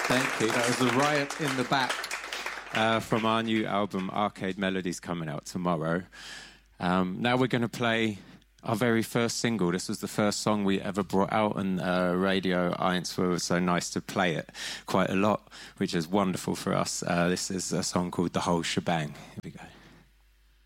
Thank you. That was the Riot in the Back from our new album, Arcade Melodies, coming out tomorrow. Now we're going to play our very first single. This was the first song we ever brought out, and Radio Eins were so nice to play it quite a lot, which is wonderful for us. This is a song called The Whole Shebang. Here we go.